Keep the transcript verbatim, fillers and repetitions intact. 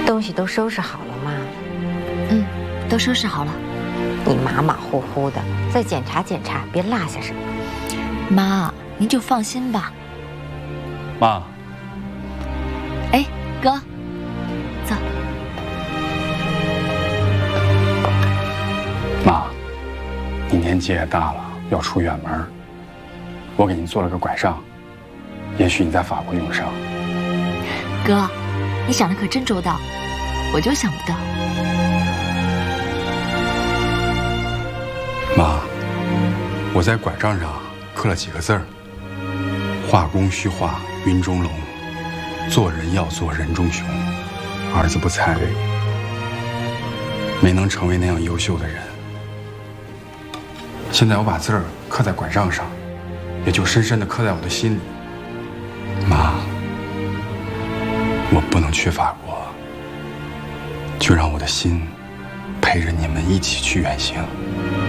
东西都收拾好了吗？ 嗯，都收拾好了。 你马马虎虎的，再检查检查，别落下什么。 妈，您就放心吧。 妈。 哎，哥，走。 妈，你年纪也大了，要出远门，我给您做了个拐杖，也许你在法国用上。 哥，你想的可真周到，我就想不到。 妈，我在拐杖上刻了几个字儿：画工须画云中龙，做人要做人中雄。儿子不才，没能成为那样优秀的人。现在我把字儿刻在拐杖上，也就深深地刻在我的心里。妈，我不能去法国，就让我的心陪着你们一起去远行。